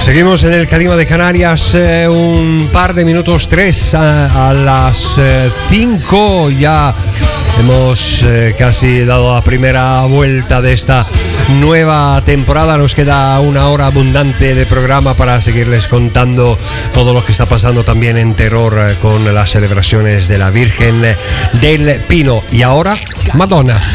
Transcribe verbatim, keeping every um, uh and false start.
Seguimos en el Calima de Canarias, eh, un par de minutos, tres a, a las eh, cinco. Ya hemos eh, casi dado la primera vuelta de esta nueva temporada. Nos queda una hora abundante de programa para seguirles contando todo lo que está pasando también en Terror eh, con las celebraciones de la Virgen del Pino. Y ahora, Madonna.